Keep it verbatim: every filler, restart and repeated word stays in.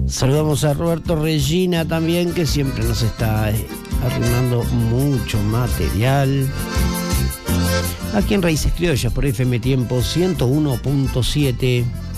Saludamos a Roberto Regina también, que siempre nos está arruinando mucho material. Aquí en Raíces Criollas por F M Tiempo ciento uno punto siete.